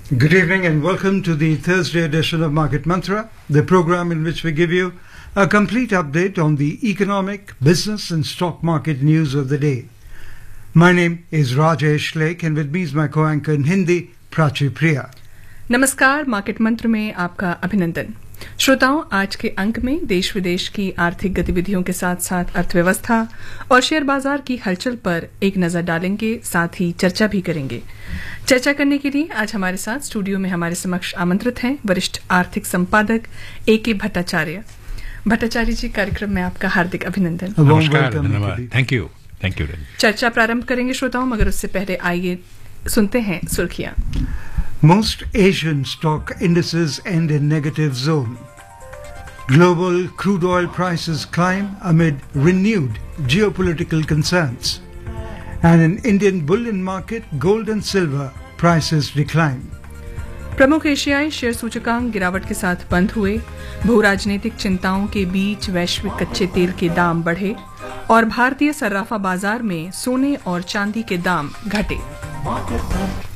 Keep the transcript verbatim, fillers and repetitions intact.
Good evening and welcome to the Thursday edition of Market Mantra, the program in which we give you a complete update on the economic, business and stock market news of the day. My name is Rajesh Lake and with me is my co-anchor in Hindi, Prachi Priya. नमस्कार, market मंत्र में आपका अभिनंदन। श्रोताओं, आज के अंक में देश विदेश की आर्थिक गतिविधियों के साथ साथ अर्थव्यवस्था और शेयर बाजार की हलचल पर एक नजर डालेंगे, साथ ही चर्चा भी करेंगे। चर्चा करने के लिए आज हमारे साथ स्टूडियो में हमारे समक्ष आमंत्रित हैं वरिष्ठ आर्थिक संपादक ए के भट्टाचार्य। भट्टाचार्य जी, कार्यक्रम में आपका हार्दिक अभिनंदन। नमस्कार, धन्यवाद। थैंक यू थैंक यू चर्चा प्रारंभ करेंगे श्रोताओं, मगर उससे पहले आइए सुनते हैं सुर्खियां। Most Asian stock indices end in negative zone. Global crude oil prices climb amid renewed geopolitical concerns. And in Indian bullion market, gold and silver prices decline. प्रमुख एशियाई शेयर सूचकांक गिरावट के साथ बंद हुए। भू राजनीतिक चिंताओं के बीच वैश्विक कच्चे तेल के दाम बढ़े और भारतीय सर्राफा बाजार में सोने और चांदी के दाम घटे।